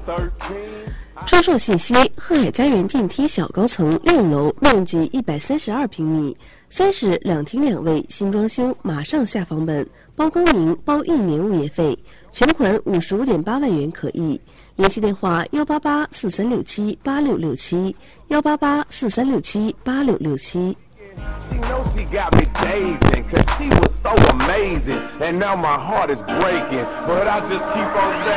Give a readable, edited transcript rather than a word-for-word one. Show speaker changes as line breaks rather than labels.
出售信息：鹤海家园电梯小高层6楼，面积132平米，3室2厅2卫，新装修，马上下房本，包工明，包1年物业费，全款55.8万元可议。联系电话18843678667，18843678667。
She knows she got me dazing, cause she was so amazing, and now my heart is breaking, but I just keep on